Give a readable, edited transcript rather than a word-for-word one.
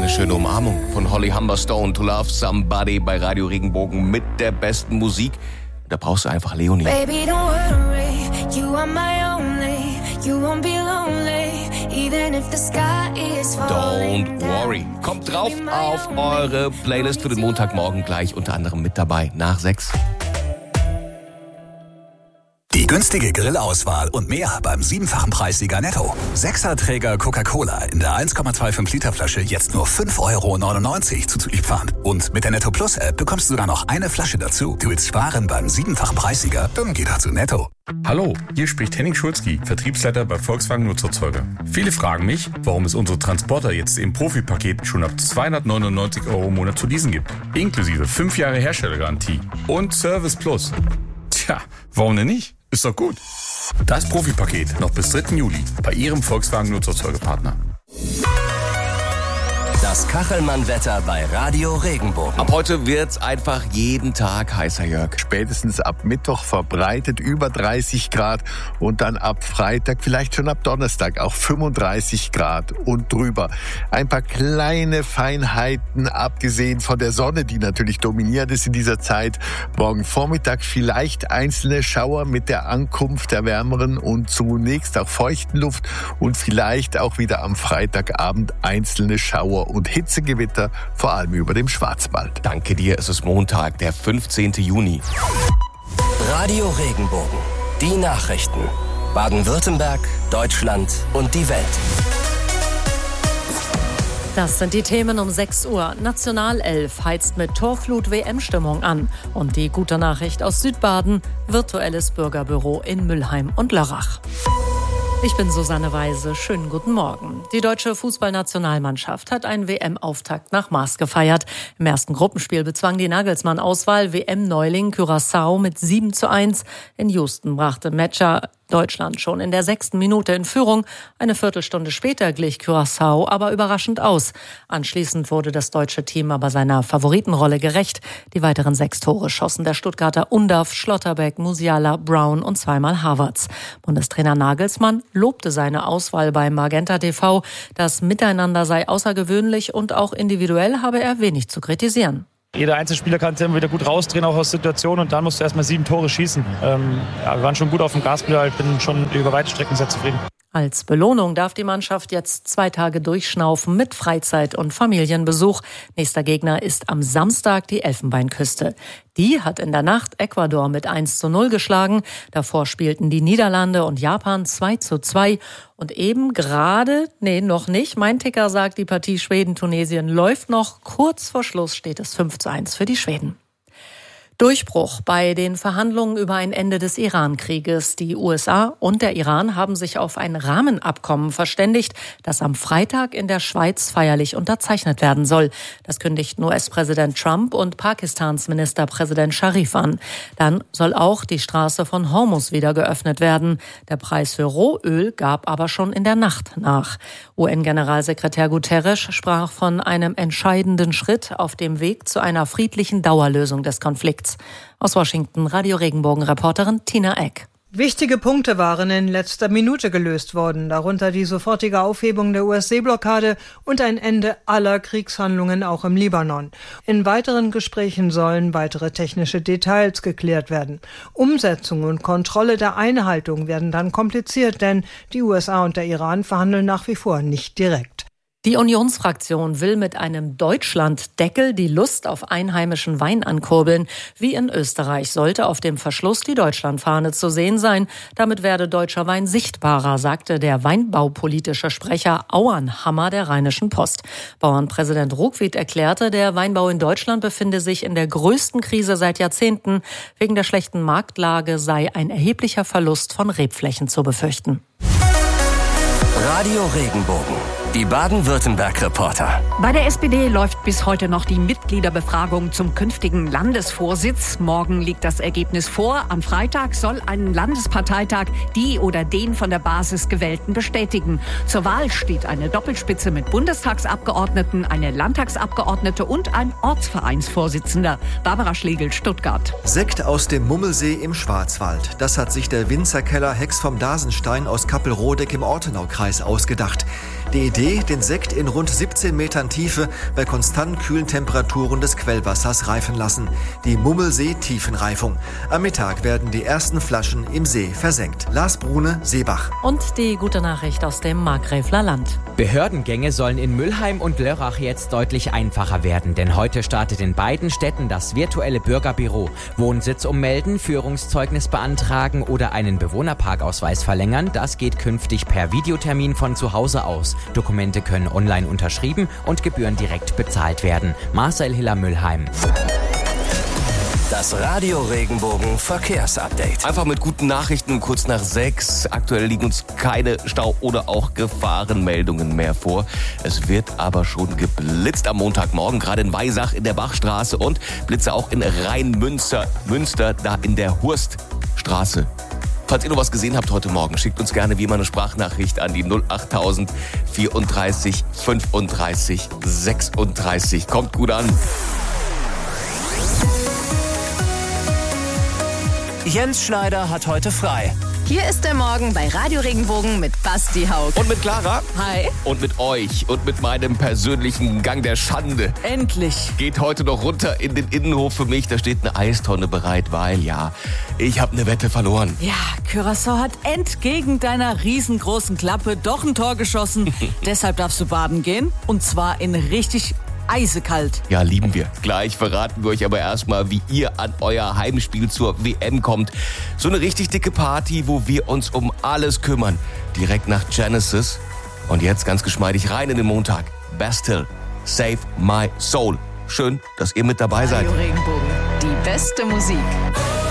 eine schöne Umarmung von Holly Humberstone. To Love Somebody bei Radio Regenbogen mit der besten Musik. Da brauchst du einfach Leonie. Baby, don't worry, you are my only, you won't be lonely, even if the sky is falling. Don't worry. Kommt drauf auf eure Playlist für den Montagmorgen gleich, unter anderem mit dabei nach 6. Die günstige Grillauswahl und mehr beim 7-fachen Preissieger Netto. 6er-Träger Coca-Cola in der 1,25 Liter Flasche jetzt nur 5,99 € zuzüglich Pfand. Und mit der Netto Plus App bekommst du sogar noch eine Flasche dazu. Du willst sparen beim 7-fachen Preissieger? Dann geh doch zu Netto. Hallo, hier spricht Henning Schulzki, Vertriebsleiter bei Volkswagen Nutzerzeuger. Viele fragen mich, warum es unsere Transporter jetzt im Profipaket schon ab 299 € im Monat zu leasen gibt. Inklusive 5 Jahre Herstellergarantie und Service Plus. Tja, warum denn nicht? Ist doch gut. Das Profipaket noch bis 3. Juli bei Ihrem Volkswagen Nutzerzeugerpartner. Das Kachelmann-Wetter bei Radio Regenbogen. Ab heute wird's einfach jeden Tag heißer, Jörg. Spätestens ab Mittwoch verbreitet über 30 Grad und dann ab Freitag, vielleicht schon ab Donnerstag auch 35 Grad und drüber. Ein paar kleine Feinheiten, abgesehen von der Sonne, die natürlich dominierend ist in dieser Zeit. Morgen Vormittag vielleicht einzelne Schauer mit der Ankunft der wärmeren und zunächst auch feuchten Luft und vielleicht auch wieder am Freitagabend einzelne Schauer und Hitzegewitter, vor allem über dem Schwarzwald. Danke dir, es ist Montag, der 15. Juni. Radio Regenbogen. Die Nachrichten. Baden-Württemberg, Deutschland und die Welt. Das sind die Themen um 6 Uhr. Nationalelf heizt mit Torflut-WM-Stimmung an. Und die gute Nachricht aus Südbaden, virtuelles Bürgerbüro in Mülheim und Lörrach. Ich bin Susanne Weise. Schönen guten Morgen. Die deutsche Fußballnationalmannschaft hat einen WM-Auftakt nach Maß gefeiert. Im ersten Gruppenspiel bezwang die Nagelsmann-Auswahl WM-Neuling Curaçao mit 7:1. In Houston brachte Metscher Deutschland schon in der 6. Minute in Führung. Eine Viertelstunde später glich Curaçao aber überraschend aus. Anschließend wurde das deutsche Team aber seiner Favoritenrolle gerecht. Die weiteren 6 Tore schossen der Stuttgarter Undav, Schlotterbeck, Musiala, Brown und zweimal Havertz. Bundestrainer Nagelsmann lobte seine Auswahl bei Magenta TV. Das Miteinander sei außergewöhnlich und auch individuell habe er wenig zu kritisieren. Jeder Einzelspieler kann sich immer wieder gut rausdrehen, auch aus Situationen, und dann musst du erstmal 7 Tore schießen. Wir waren schon gut auf dem Gaspedal, bin schon über weite Strecken sehr zufrieden. Als Belohnung darf die Mannschaft jetzt 2 Tage durchschnaufen mit Freizeit- und Familienbesuch. Nächster Gegner ist am Samstag die Elfenbeinküste. Die hat in der Nacht Ecuador mit 1:0 geschlagen. Davor spielten die Niederlande und Japan 2:2. Und eben gerade, noch nicht, mein Ticker sagt, die Partie Schweden-Tunesien läuft noch. Kurz vor Schluss steht es 5:1 für die Schweden. Durchbruch bei den Verhandlungen über ein Ende des Iran-Krieges. Die USA und der Iran haben sich auf ein Rahmenabkommen verständigt, das am Freitag in der Schweiz feierlich unterzeichnet werden soll. Das kündigten US-Präsident Trump und Pakistans Ministerpräsident Sharif an. Dann soll auch die Straße von Hormuz wieder geöffnet werden. Der Preis für Rohöl gab aber schon in der Nacht nach. UN-Generalsekretär Guterres sprach von einem entscheidenden Schritt auf dem Weg zu einer friedlichen Dauerlösung des Konflikts. Aus Washington, Radio Regenbogen-Reporterin Tina Eck. Wichtige Punkte waren in letzter Minute gelöst worden, darunter die sofortige Aufhebung der US-Seeblockade und ein Ende aller Kriegshandlungen auch im Libanon. In weiteren Gesprächen sollen weitere technische Details geklärt werden. Umsetzung und Kontrolle der Einhaltung werden dann kompliziert, denn die USA und der Iran verhandeln nach wie vor nicht direkt. Die Unionsfraktion will mit einem Deutschlanddeckel die Lust auf einheimischen Wein ankurbeln. Wie in Österreich sollte auf dem Verschluss die Deutschlandfahne zu sehen sein. Damit werde deutscher Wein sichtbarer, sagte der weinbaupolitische Sprecher Auernhammer der Rheinischen Post. Bauernpräsident Ruckwied erklärte, der Weinbau in Deutschland befinde sich in der größten Krise seit Jahrzehnten. Wegen der schlechten Marktlage sei ein erheblicher Verlust von Rebflächen zu befürchten. Radio Regenbogen. Die Baden-Württemberg-Reporter. Bei der SPD läuft bis heute noch die Mitgliederbefragung zum künftigen Landesvorsitz. Morgen liegt das Ergebnis vor. Am Freitag soll ein Landesparteitag die oder den von der Basis Gewählten bestätigen. Zur Wahl steht eine Doppelspitze mit Bundestagsabgeordneten, eine Landtagsabgeordnete und ein Ortsvereinsvorsitzender. Barbara Schlegel, Stuttgart. Sekt aus dem Mummelsee im Schwarzwald. Das hat sich der Winzerkeller Hex vom Dasenstein aus Kappelrodeck im Ortenaukreis ausgedacht. Die Idee, den Sekt in rund 17 Metern Tiefe bei konstant kühlen Temperaturen des Quellwassers reifen lassen. Die Mummelsee-Tiefenreifung. Am Mittag werden die ersten Flaschen im See versenkt. Lars Brune, Seebach. Und die gute Nachricht aus dem Markgräfler Land. Behördengänge sollen in Müllheim und Lörrach jetzt deutlich einfacher werden, denn heute startet in beiden Städten das virtuelle Bürgerbüro. Wohnsitz ummelden, Führungszeugnis beantragen oder einen Bewohnerparkausweis verlängern, das geht künftig per Videotermin von zu Hause aus. Dokumente können online unterschrieben und Gebühren direkt bezahlt werden. Marcel Hiller, Müllheim. Das Radio Regenbogen Verkehrsupdate. Einfach mit guten Nachrichten kurz nach 6. Aktuell liegen uns keine Stau- oder auch Gefahrenmeldungen mehr vor. Es wird aber schon geblitzt am Montagmorgen, gerade in Weisach in der Bachstraße und Blitze auch in Rheinmünster, da in der Hurststraße. Falls ihr noch was gesehen habt heute Morgen, schickt uns gerne wie immer eine Sprachnachricht an die 08000 34 35 36. Kommt gut an. Jens Schneider hat heute frei. Hier ist der Morgen bei Radio Regenbogen mit Basti Haug. Und mit Clara. Hi. Und mit euch. Und mit meinem persönlichen Gang der Schande. Endlich. Geht heute noch runter in den Innenhof für mich. Da steht eine Eistonne bereit, weil ja, ich habe eine Wette verloren. Ja, Curaçao hat entgegen deiner riesengroßen Klappe doch ein Tor geschossen. Deshalb darfst du baden gehen. Und zwar in richtig eisekalt. Ja, lieben wir. Gleich verraten wir euch aber erstmal, wie ihr an euer Heimspiel zur WM kommt. So eine richtig dicke Party, wo wir uns um alles kümmern. Direkt nach Genesis. Und jetzt ganz geschmeidig rein in den Montag. Bastille, Save My Soul. Schön, dass ihr mit dabei seid. Radio Regenbogen, die beste Musik.